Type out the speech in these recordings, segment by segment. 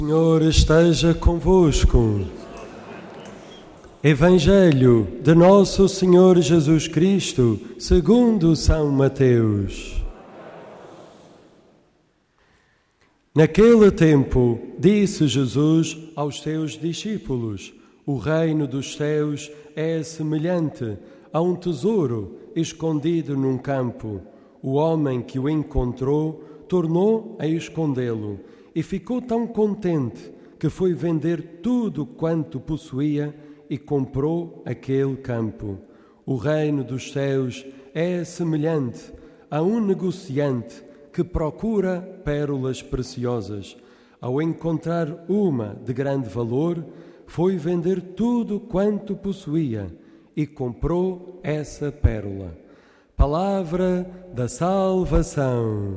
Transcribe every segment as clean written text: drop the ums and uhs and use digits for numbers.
Senhor esteja convosco. Evangelho de Nosso Senhor Jesus Cristo, segundo São Mateus. Naquele tempo, disse Jesus aos seus discípulos: o reino dos céus é semelhante a um tesouro escondido num campo. O homem que o encontrou tornou a escondê-lo e ficou tão contente que foi vender tudo quanto possuía e comprou aquele campo. O reino dos céus é semelhante a um negociante que procura pérolas preciosas. Ao encontrar uma de grande valor, foi vender tudo quanto possuía e comprou essa pérola. Palavra da salvação.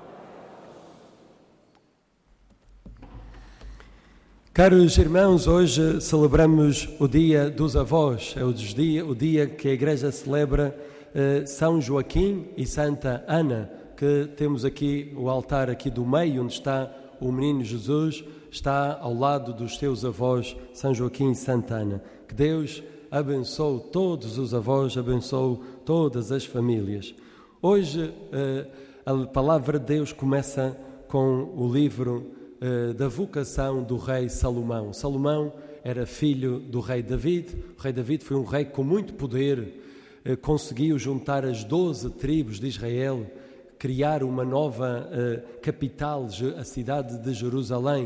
Caros irmãos, hoje celebramos o Dia dos Avós, é o dia que a Igreja celebra São Joaquim e Santa Ana, que temos aqui o altar aqui do meio, onde está o menino Jesus, está ao lado dos seus avós, São Joaquim e Santa Ana. Que Deus abençoe todos os avós, abençoe todas as famílias. Hoje a palavra de Deus começa com o livro da vocação do rei Salomão. Salomão era filho do rei David. O rei David foi um rei com muito poder, conseguiu juntar as 12 tribos de Israel, criar uma nova capital, a cidade de Jerusalém,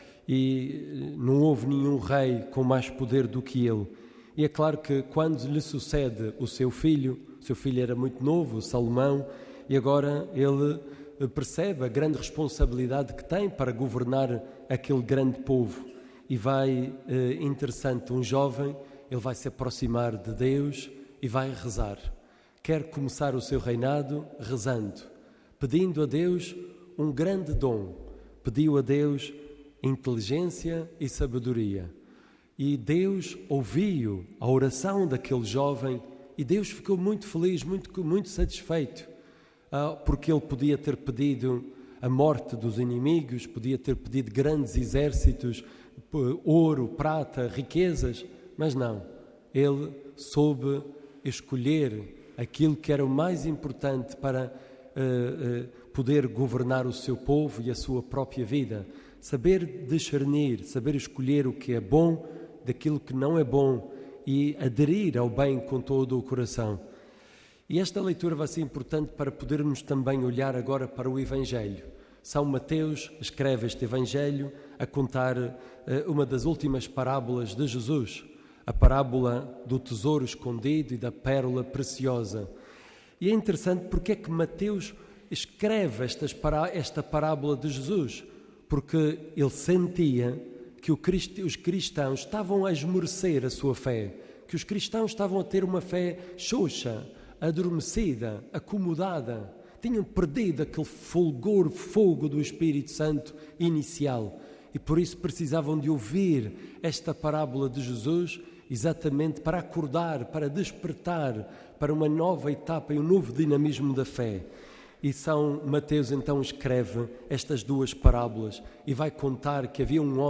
e não houve nenhum rei com mais poder do que ele. E é claro que quando lhe sucede o seu filho era muito novo, Salomão, e agora ele percebe a grande responsabilidade que tem para governar aquele grande povo. E interessante, um jovem, ele vai se aproximar de Deus e vai rezar. Quer começar o seu reinado rezando, pedindo a Deus um grande dom. Pediu a Deus inteligência e sabedoria. E Deus ouviu a oração daquele jovem e Deus ficou muito feliz, muito satisfeito. Porque ele podia ter pedido a morte dos inimigos, podia ter pedido grandes exércitos, ouro, prata, riquezas, mas não. Ele soube escolher aquilo que era o mais importante para poder governar o seu povo e a sua própria vida. Saber discernir, saber escolher o que é bom daquilo que não é bom e aderir ao bem com todo o coração. E esta leitura vai ser importante para podermos também olhar agora para o Evangelho. São Mateus escreve este Evangelho a contar uma das últimas parábolas de Jesus, a parábola do tesouro escondido e da pérola preciosa. E é interessante porque é que Mateus escreve esta parábola de Jesus, porque ele sentia que os cristãos estavam a esmorecer a sua fé, que os cristãos estavam a ter uma fé xoxa, adormecida, acomodada, tinham perdido aquele fulgor, fogo do Espírito Santo inicial e por isso precisavam de ouvir esta parábola de Jesus exatamente para acordar, para despertar para uma nova etapa e um novo dinamismo da fé. E São Mateus então escreve estas duas parábolas e vai contar que havia um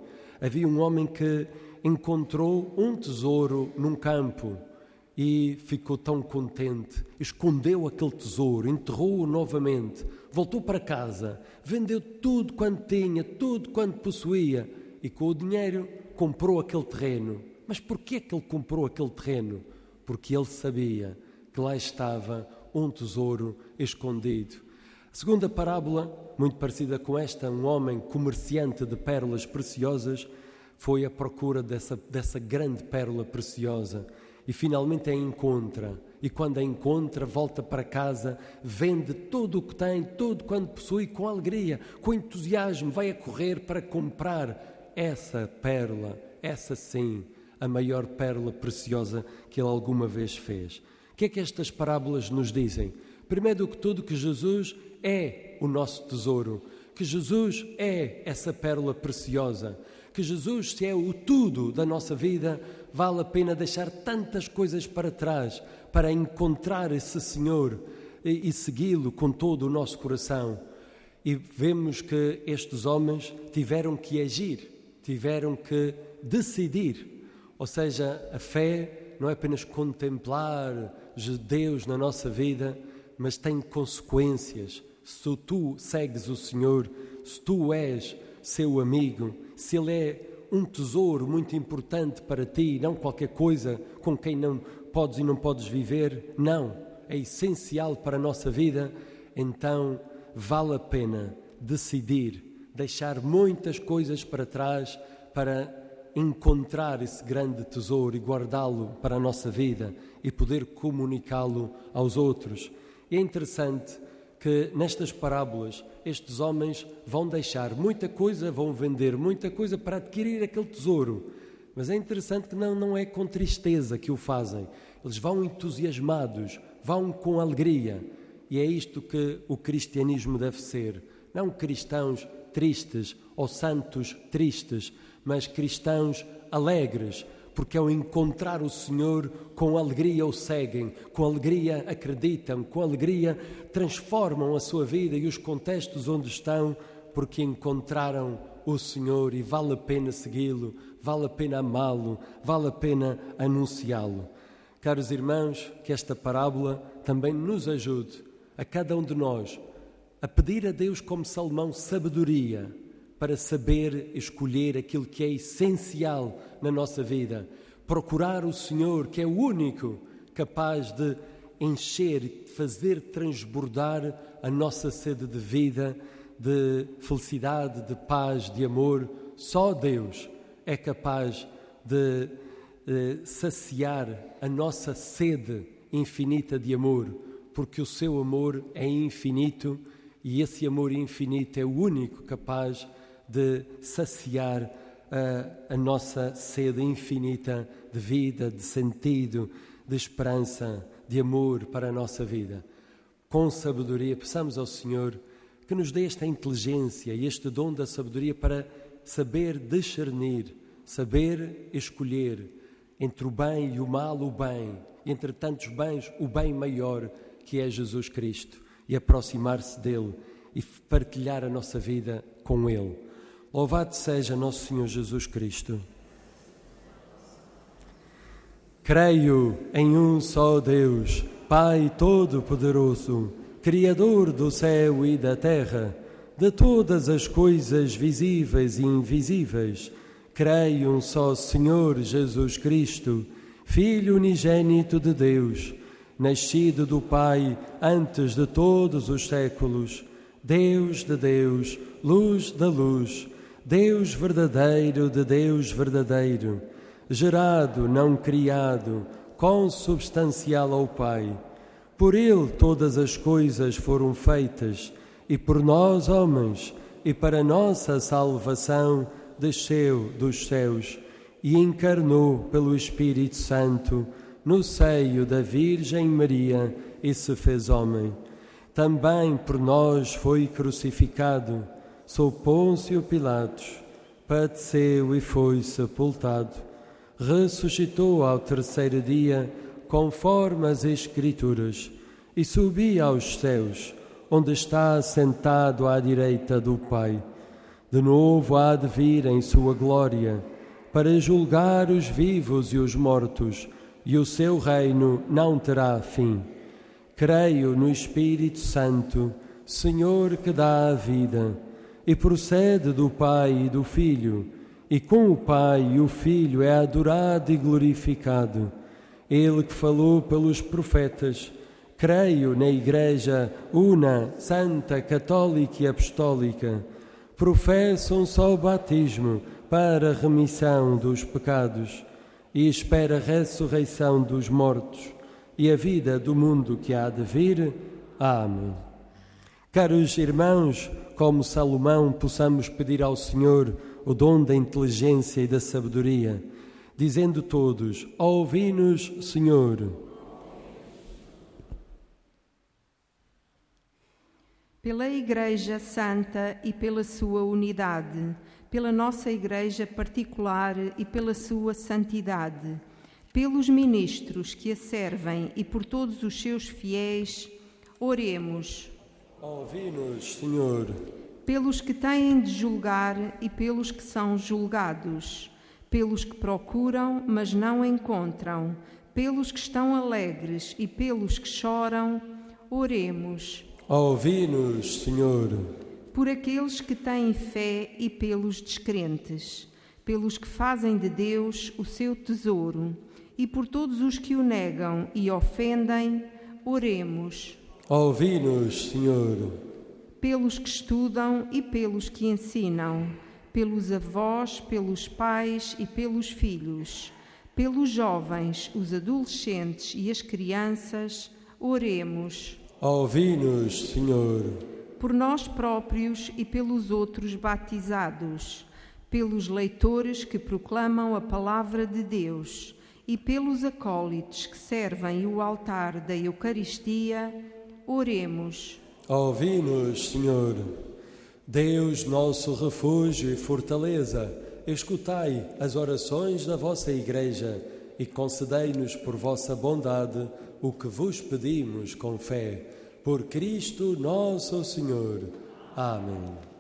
homem que encontrou um tesouro num campo. E ficou tão contente, escondeu aquele tesouro, enterrou-o novamente, voltou para casa, vendeu tudo quanto tinha, tudo quanto possuía e com o dinheiro comprou aquele terreno. Mas porquê que ele comprou aquele terreno? Porque ele sabia que lá estava um tesouro escondido. A segunda parábola, muito parecida com esta, um homem comerciante de pérolas preciosas, foi à procura dessa grande pérola preciosa. E finalmente a encontra, e quando a encontra volta para casa, vende tudo o que tem, tudo quanto possui, com alegria, com entusiasmo, vai a correr para comprar essa pérola, essa sim, a maior pérola preciosa que ele alguma vez fez. O que é que estas parábolas nos dizem? Primeiro do que tudo, que Jesus é o nosso tesouro, que Jesus é essa pérola preciosa, que Jesus, se é o tudo da nossa vida, vale a pena deixar tantas coisas para trás para encontrar esse Senhor e segui-lo com todo o nosso coração. E vemos que estes homens tiveram que agir, tiveram que decidir. Ou seja, a fé não é apenas contemplar Deus na nossa vida, mas tem consequências. Se tu segues o Senhor, se tu és seu amigo, se Ele é um tesouro muito importante para ti, não qualquer coisa com quem não podes e não podes viver, não, é essencial para a nossa vida, então vale a pena decidir, deixar muitas coisas para trás para encontrar esse grande tesouro e guardá-lo para a nossa vida e poder comunicá-lo aos outros. E é interessante que nestas parábolas estes homens vão deixar muita coisa, vão vender muita coisa para adquirir aquele tesouro. Mas é interessante que não é com tristeza que o fazem. Eles vão entusiasmados, vão com alegria. E é isto que o cristianismo deve ser. Não cristãos tristes ou santos tristes, mas cristãos alegres, porque ao encontrar o Senhor, com alegria o seguem, com alegria acreditam, com alegria transformam a sua vida e os contextos onde estão, porque encontraram o Senhor e vale a pena segui-lo, vale a pena amá-lo, vale a pena anunciá-lo. Caros irmãos, que esta parábola também nos ajude, a cada um de nós, a pedir a Deus como Salomão sabedoria, para saber escolher aquilo que é essencial na nossa vida. Procurar o Senhor, que é o único capaz de encher e de fazer transbordar a nossa sede de vida, de felicidade, de paz, de amor. Só Deus é capaz de saciar a nossa sede infinita de amor, porque o seu amor é infinito e esse amor infinito é o único capaz de saciar a nossa sede infinita de vida, de sentido, de esperança, de amor para a nossa vida. Com sabedoria, peçamos ao Senhor que nos dê esta inteligência e este dom da sabedoria para saber discernir, saber escolher entre o bem e o mal, o bem, entre tantos bens, o bem maior que é Jesus Cristo, e aproximar-se dele e partilhar a nossa vida com ele. Louvado seja nosso Senhor Jesus Cristo. Creio em um só Deus, Pai Todo-Poderoso, Criador do céu e da terra, de todas as coisas visíveis e invisíveis. Creio um só Senhor Jesus Cristo, Filho unigênito de Deus, nascido do Pai antes de todos os séculos, Deus de Deus, luz da luz, Deus verdadeiro de Deus verdadeiro, gerado, não criado, consubstancial ao Pai. Por Ele todas as coisas foram feitas, e por nós, homens, e para nossa salvação, desceu dos céus e encarnou pelo Espírito Santo no seio da Virgem Maria e se fez homem. Também por nós foi crucificado, sob Pôncio Pilatos, padeceu e foi sepultado, ressuscitou ao terceiro dia, conforme as Escrituras, e subiu aos céus, onde está sentado à direita do Pai. De novo há de vir em sua glória, para julgar os vivos e os mortos, e o seu reino não terá fim. Creio no Espírito Santo, Senhor que dá a vida, e procede do Pai e do Filho, e com o Pai e o Filho é adorado e glorificado. Ele que falou pelos profetas. Creio na Igreja una, santa, católica e apostólica. Professo um só batismo para a remissão dos pecados e espero a ressurreição dos mortos e a vida do mundo que há de vir. Amém. Caros irmãos, como Salomão, possamos pedir ao Senhor o dom da inteligência e da sabedoria, dizendo todos: ouvi-nos, Senhor. Pela Igreja Santa e pela sua unidade, pela nossa Igreja particular e pela sua santidade, pelos ministros que a servem e por todos os seus fiéis, oremos. Ouvi-nos, Senhor. pelos que têm de julgar e pelos que são julgados, pelos que procuram, mas não encontram, pelos que estão alegres e pelos que choram, oremos. Ouvi-nos, Senhor. Por aqueles que têm fé e pelos descrentes, pelos que fazem de Deus o seu tesouro, e por todos os que o negam e ofendem, oremos. Ouvi-nos, Senhor. Pelos que estudam e pelos que ensinam, pelos avós, pelos pais e pelos filhos, pelos jovens, os adolescentes e as crianças, oremos. Ouvi-nos, Senhor. Por nós próprios e pelos outros batizados, pelos leitores que proclamam a palavra de Deus e pelos acólitos que servem o altar da Eucaristia, oremos. Ouvi-nos, Senhor. Deus, nosso refúgio e fortaleza, escutai as orações da vossa Igreja e concedei-nos por vossa bondade o que vos pedimos com fé. Por Cristo nosso Senhor. Amém.